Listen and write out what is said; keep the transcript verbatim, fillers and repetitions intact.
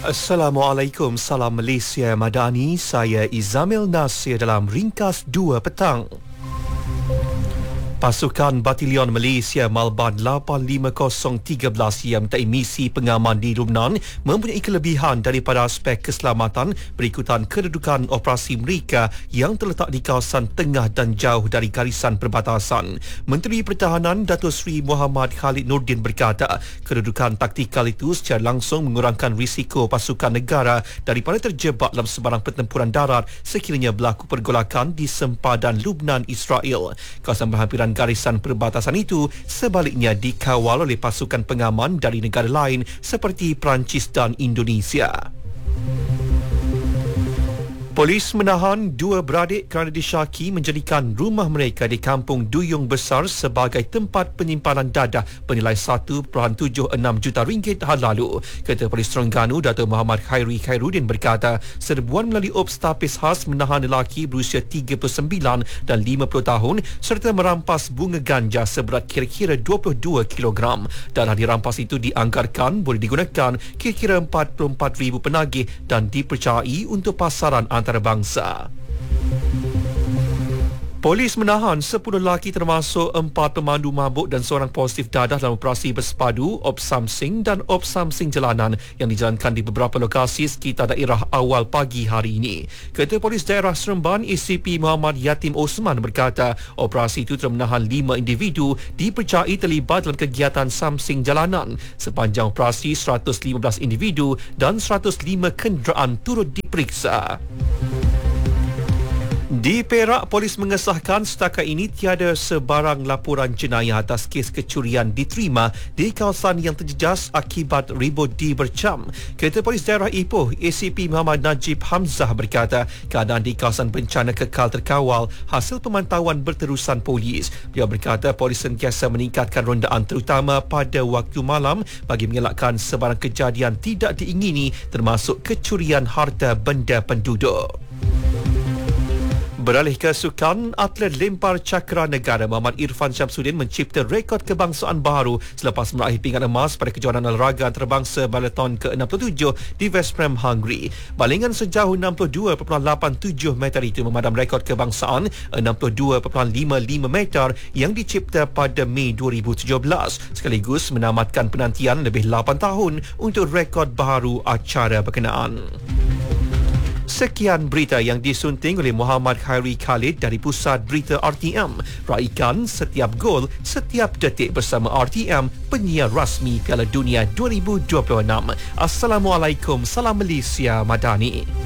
Assalamualaikum, salam Malaysia Madani. Saya Izamil Nasir dalam Ringkas dua Petang. Pasukan Batalion Malaysia Malban lapan lima kosong tiga belas yang menyertai misi pengaman di Lubnan mempunyai kelebihan daripada aspek keselamatan berikutan kedudukan operasi mereka yang terletak di kawasan tengah dan jauh dari garisan perbatasan. Menteri Pertahanan Datuk Seri Muhammad Khalid Nordin berkata, kedudukan taktikal itu secara langsung mengurangkan risiko pasukan negara daripada terjebak dalam sebarang pertempuran darat sekiranya berlaku pergolakan di sempadan Lubnan Israel. Kawasan berhampiran garisan perbatasan itu sebaliknya dikawal oleh pasukan pengaman dari negara lain seperti Perancis dan Indonesia. Polis menahan dua beradik kerana disyaki menjadikan rumah mereka di Kampung Duyung Besar sebagai tempat penyimpanan dadah bernilai satu perpuluhan tujuh enam juta ringgit hari lalu. Ketua Polis Terengganu, Datuk Muhammad Khairi Khairuddin berkata, serbuan melalui Ops Tapis Khas menahan lelaki berusia tiga puluh sembilan dan lima puluh tahun serta merampas bunga ganja seberat kira-kira dua puluh dua kilogram. Dadah dirampas itu dianggarkan boleh digunakan kira-kira empat puluh empat ribu penagih dan dipercayai untuk pasaran antarabangsa. Polis menahan sepuluh lelaki termasuk empat pemandu mabuk dan seorang positif dadah dalam operasi bersepadu Ops Samsing dan Ops Samsing Jalanan yang dijalankan di beberapa lokasi sekitar daerah awal pagi hari ini. Ketua Polis Daerah Seremban A C P Muhammad Yatim Osman berkata, operasi itu telah menahan lima individu dipercayai terlibat dalam kegiatan Samsing Jalanan. Sepanjang operasi, seratus lima belas individu dan seratus lima kenderaan turut diperiksa. Di Perak, polis mengesahkan setakat ini tiada sebarang laporan jenayah atas kes kecurian diterima di kawasan yang terjejas akibat ribut dibercam. Ketua Polis Daerah Ipoh, A C P Muhammad Najib Hamzah berkata, keadaan di kawasan bencana kekal terkawal hasil pemantauan berterusan polis. Beliau berkata, polis sentiasa meningkatkan rondaan terutama pada waktu malam bagi mengelakkan sebarang kejadian tidak diingini termasuk kecurian harta benda penduduk. Beralih ke sukan, atlet lempar cakra negara Muhammad Irfan Syamsuddin mencipta rekod kebangsaan baru selepas meraih pinggan emas pada kejohanan olahraga antarabangsa Balaton ke enam puluh tujuh di West Pram, Hungary. Balingan sejauh enam puluh dua perpuluhan lapan tujuh meter itu memadam rekod kebangsaan enam puluh dua perpuluhan lima lima meter yang dicipta pada Mei dua ribu tujuh belas, sekaligus menamatkan penantian lebih lapan tahun untuk rekod baru acara berkenaan. Sekian berita yang disunting oleh Muhammad Khairi Khalid dari Pusat Berita R T M. Raikan setiap gol, setiap detik bersama R T M, penyiar rasmi Piala Dunia dua ribu dua puluh enam. Assalamualaikum, salam Malaysia Madani.